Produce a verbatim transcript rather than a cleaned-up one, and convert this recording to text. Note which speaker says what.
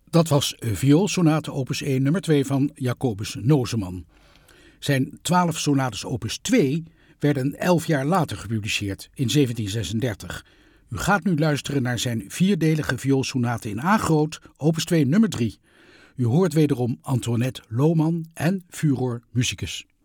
Speaker 1: Dat was vioolsonate opus één nummer twee van Jacobus Nozeman. Zijn twaalf sonates opus twee werden elf jaar later gepubliceerd in zeventien zesendertig. U gaat nu luisteren naar zijn vierdelige vioolsonate in A groot, opus twee nummer drie. U hoort wederom Antoinette Lohman en Furor Musicus.